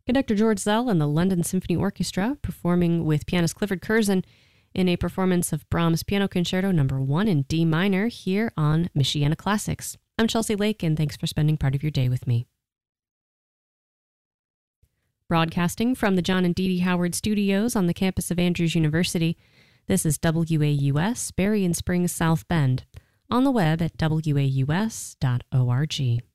Conductor George Zell and the London Symphony Orchestra performing with pianist Clifford Curzon in a performance of Brahms' Piano Concerto No. 1 in D minor here on Michiana Classics. I'm Chelsea Lake, and thanks for spending part of your day with me. Broadcasting from the John and Dee Dee Howard Studios on the campus of Andrews University, this is WAUS, Berrien Springs, South Bend, on the web at waus.org.